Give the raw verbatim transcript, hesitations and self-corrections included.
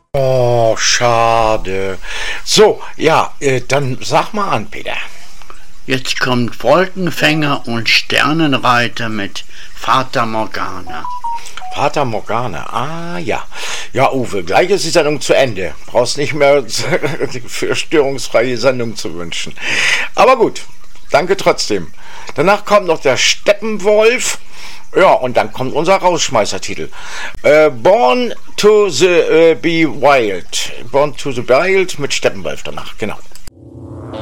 Oh, schade. So, ja, äh, dann sag mal an, Peter. Jetzt kommt Wolkenfänger und Sternenreiter mit Fata Morgana. Fata Morgana, ah ja. Ja, Uwe, gleich ist die Sendung zu Ende. Brauchst nicht mehr für störungsfreie Sendung zu wünschen. Aber gut, danke trotzdem. Danach kommt noch der Steppenwolf. Ja, und dann kommt unser Rausschmeißertitel. Äh, Born to the uh, be Wild. Born to the Wild mit Steppenwolf danach, genau.